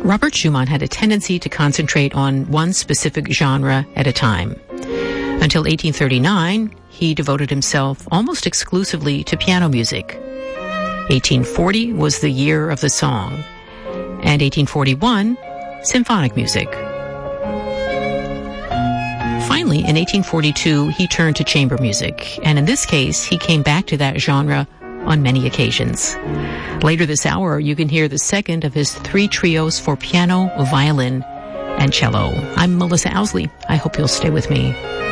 Robert Schumann had a tendency to concentrate on one specific genre at a time. Until 1839, he devoted himself almost exclusively to piano music. 1840 was the year of the song, and 1841, symphonic music. Finally, in 1842, he turned to chamber music, and in this case, he came back to that genre on many occasions. Later this hour, you can hear the second of his 3 trios for piano, violin, and cello. I'm Melissa Owsley. I hope you'll stay with me.